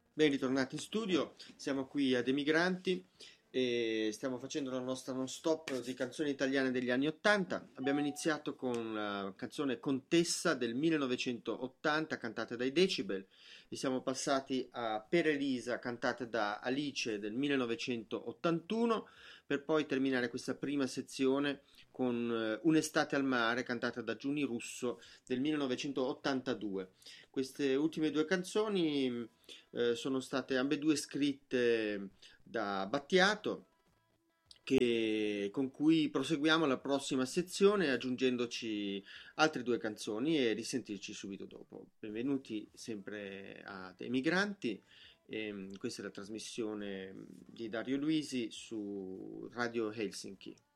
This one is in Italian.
Ben ritornati in studio, siamo qui ad Emigranti e stiamo facendo la nostra non stop di canzoni italiane degli anni 80. Abbiamo iniziato con la canzone Contessa del 1980 cantata dai Decibel e siamo passati a Per Elisa cantate da Alice del 1981 per poi terminare questa prima sezione con Un'estate al mare cantata da Giuni Russo del 1982. Queste ultime due canzoni sono state ambedue scritte da Battiato, con cui proseguiamo la prossima sezione aggiungendoci altre due canzoni e risentirci subito dopo. Benvenuti sempre ad Emigranti. Questa è la trasmissione di Dario Luisi su Radio Helsinki.